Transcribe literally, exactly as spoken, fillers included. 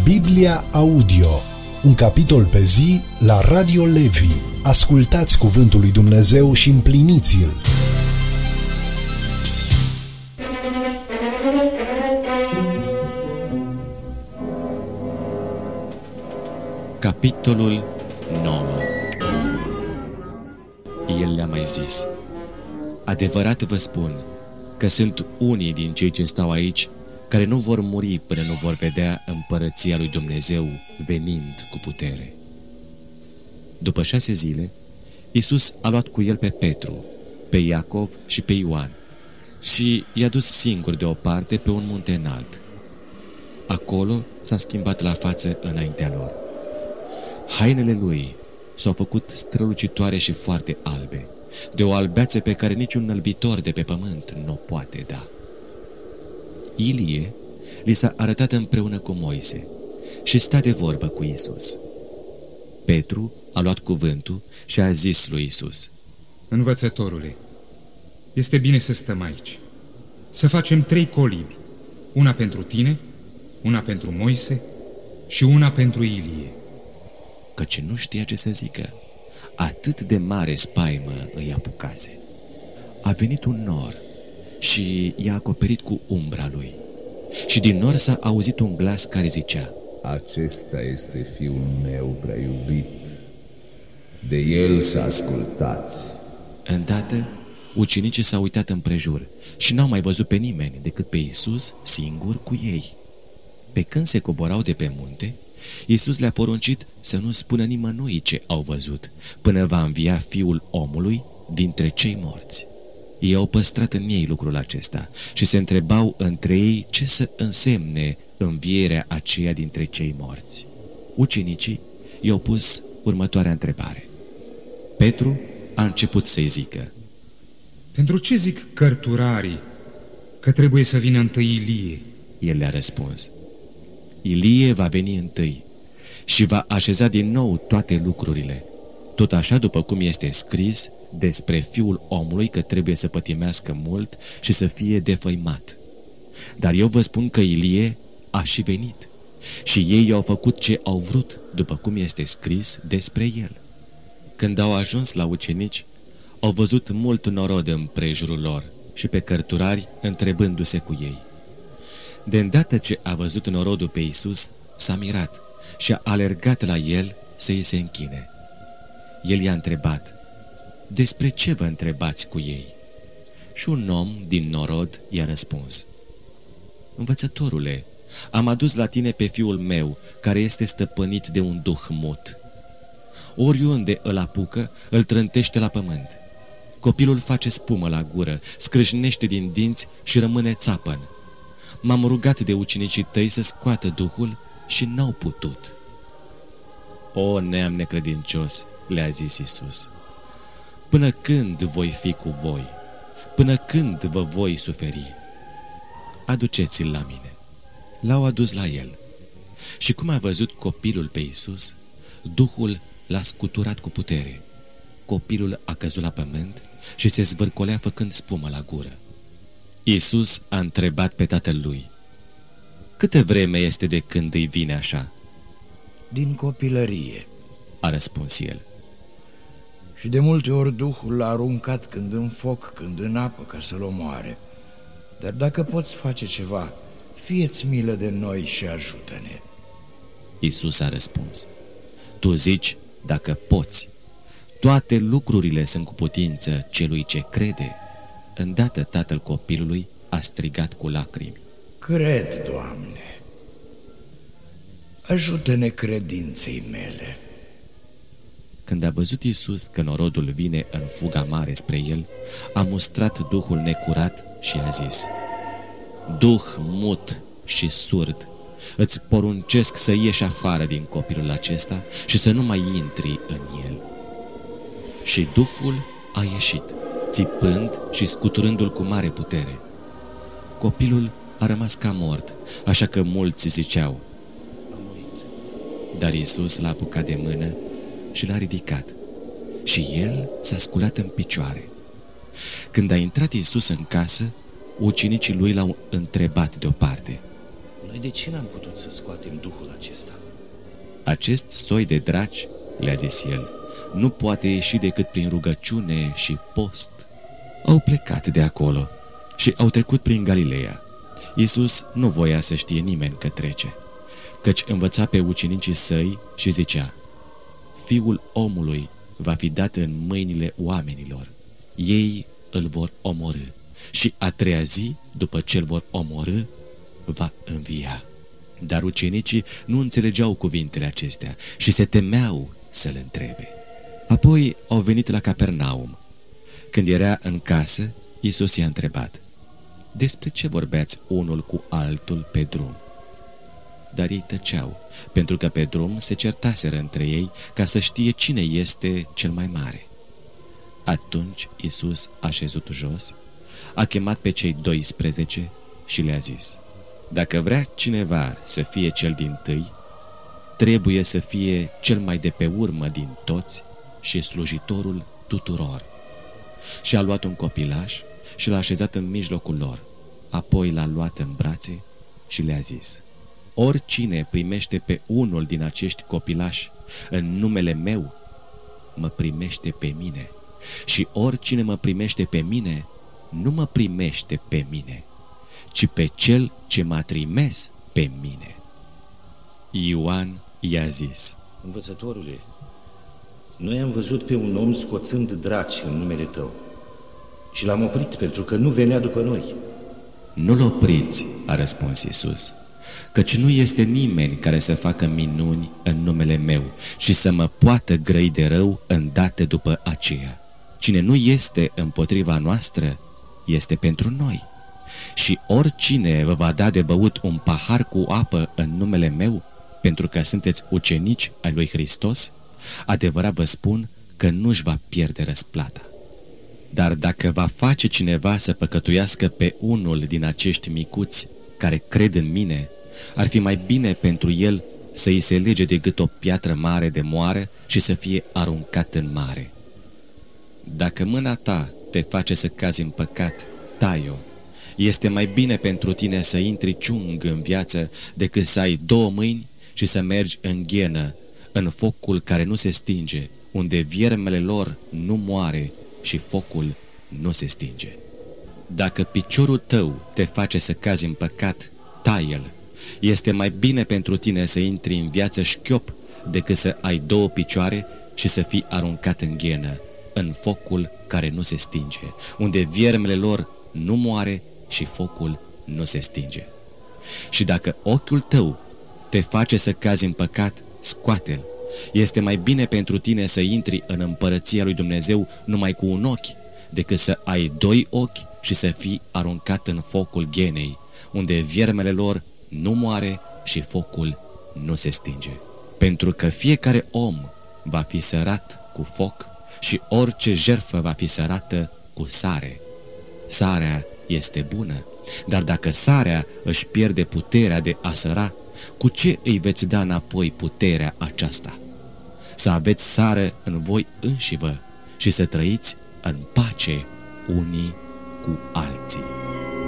Biblia Audio, un capitol pe zi la Radio Levi. Ascultați cuvântul lui Dumnezeu și împliniți-l. Capitolul nouă. El le-a mai zis: adevărat vă spun că sunt unii din cei ce stau aici care nu vor muri până nu vor vedea împărăția lui Dumnezeu venind cu putere. După șase zile, Iisus a luat cu el pe Petru, pe Iacov și pe Ioan și i-a dus singur deoparte pe un munte înalt. Acolo s-a schimbat la față înaintea lor. Hainele lui s-au făcut strălucitoare și foarte albe, de o albeață pe care niciun înălbitor de pe pământ nu o poate da. Ilie li s-a arătat împreună cu Moise și sta de vorbă cu Iisus. Petru a luat cuvântul și a zis lui Iisus: Învățătorule, este bine să stăm aici, să facem trei colibi, una pentru tine, una pentru Moise și una pentru Ilie. Căci nu știa ce să zică, atât de mare spaimă îi apucase. A venit un nor și i-a acoperit cu umbra lui. Și din nor s-a auzit un glas care zicea: acesta este fiul meu prea iubit, de el să ascultați. Îndată, ucenicii s-au uitat împrejur și n-au mai văzut pe nimeni decât pe Iisus singur cu ei. Pe când se coborau de pe munte, Iisus le-a poruncit să nu spună nimănui ce au văzut, până va învia Fiul omului dintre cei morți. Ei au păstrat în ei lucrul acesta și se întrebau între ei ce să însemne învierea aceea dintre cei morți. Ucenicii i-au pus următoarea întrebare. Petru a început să-i zică: pentru ce zic cărturarii că trebuie să vină întâi Ilie? El le-a răspuns: Ilie va veni întâi și va așeza din nou toate lucrurile, tot așa după cum este scris despre Fiul omului că trebuie să pătimească mult și să fie defăimat. Dar eu vă spun că Ilie a și venit și ei i-au făcut ce au vrut, după cum este scris despre el. Când au ajuns la ucenici, au văzut mult norod împrejurul lor și pe cărturari întrebându-se cu ei. De îndată ce a văzut norodul pe Iisus, s-a mirat și a alergat la el să îi se închine. El i-a întrebat: despre ce vă întrebați cu ei? Și un om din norod i-a răspuns: învățătorule, am adus la tine pe fiul meu, care este stăpânit de un duh mut. Oriunde îl apucă, îl trântește la pământ. Copilul face spumă la gură, scrâșnește din dinți și rămâne țapăn. M-am rugat de ucenicii tăi să scoată duhul și n-au putut. O neam necredincios, le-a zis Iisus, până când voi fi cu voi? Până când vă voi suferi? Aduceți-l la mine. L-au adus la el. Și cum a văzut copilul pe Iisus, Duhul l-a scuturat cu putere. Copilul a căzut la pământ și se zvârcolea făcând spumă la gură. Iisus a întrebat pe tatăl lui: câtă vreme este de când îi vine așa? Din copilărie, a răspuns el. Și de multe ori Duhul l-a aruncat când în foc, când în apă, ca să-l omoare. Dar dacă poți face ceva, fie-ți milă de noi și ajută-ne. Iisus a răspuns: tu zici dacă poți. Toate lucrurile sunt cu putință celui ce crede. Îndată tatăl copilului a strigat cu lacrimi: cred, Doamne, ajută-ne credinței mele. Când a văzut Iisus că norodul vine în fuga mare spre el, a mustrat duhul necurat și a zis: duh mut și surd, îți poruncesc să ieși afară din copilul acesta și să nu mai intri în el. Și duhul a ieșit, țipând și scuturându-l cu mare putere. Copilul a rămas ca mort, așa că mulți ziceau: dar Iisus l-a apucat de mână și l-a ridicat și el s-a sculat în picioare. Când a intrat Iisus în casă, ucenicii lui l-au întrebat deoparte: Noi de ce n-am putut să scoatem duhul acesta? Acest soi de draci, le-a zis el, nu poate ieși decât prin rugăciune și post. Au plecat de acolo și au trecut prin Galileea. Iisus nu voia să știe nimeni că trece, căci învăța pe ucenicii săi și zicea: Fiul omului va fi dat în mâinile oamenilor. Ei îl vor omorî și a treia zi, după ce îl vor omorî, va învia. Dar ucenicii nu înțelegeau cuvintele acestea și se temeau să-l întrebe. Apoi au venit la Capernaum. Când era în casă, Iisus i-a întrebat: despre ce vorbeați unul cu altul pe drum? Dar ei tăceau, pentru că pe drum se certaseră între ei ca să știe cine este cel mai mare. Atunci Iisus a șezut jos, a chemat pe cei doisprezece și le-a zis: dacă vrea cineva să fie cel dintâi, trebuie să fie cel mai de pe urmă din toți și slujitorul tuturor. Și a luat un copilaș și l-a așezat în mijlocul lor, apoi l-a luat în brațe și le-a zis: oricine primește pe unul din acești copilași în numele meu, mă primește pe mine, și oricine mă primește pe mine, nu mă primește pe mine, ci pe cel ce m-a trimis pe mine. Ioan i-a zis: învățătorule, noi am văzut pe un om scoțând draci în numele tău și l-am oprit pentru că nu venea după noi. Nu-l opriți, a răspuns Iisus, căci nu este nimeni care să facă minuni în numele meu și să mă poată grăi de rău îndată după aceea. Cine nu este împotriva noastră, este pentru noi. Și oricine vă va da de băut un pahar cu apă în numele meu, pentru că sunteți ucenici ai lui Hristos, adevărat vă spun că nu-și va pierde răsplata. Dar dacă va face cineva să păcătuiască pe unul din acești micuți care cred în mine, ar fi mai bine pentru el să îi se lege de gât o piatră mare de moară și să fie aruncat în mare. Dacă mâna ta te face să cazi în păcat, tai-o. Este mai bine pentru tine să intri ciung în viață decât să ai două mâini și să mergi în ghenă, în focul care nu se stinge, unde viermele lor nu moare și focul nu se stinge. Dacă piciorul tău te face să cazi în păcat, tai-l. Este mai bine pentru tine să intri în viață șchiop decât să ai două picioare și să fii aruncat în ghenă, în focul care nu se stinge, unde viermele lor nu moare și focul nu se stinge. Și dacă ochiul tău te face să cazi în păcat, scoate-l. Este mai bine pentru tine să intri în împărăția lui Dumnezeu numai cu un ochi, decât să ai doi ochi și să fii aruncat în focul ghenei, unde viermele lor nu moare și focul nu se stinge. Pentru că fiecare om va fi sărat cu foc și orice jertfă va fi sărată cu sare. Sarea este bună, dar dacă sarea își pierde puterea de a săra, cu ce îi veți da înapoi puterea aceasta? Să aveți sare în voi înșivă și să trăiți în pace unii cu alții.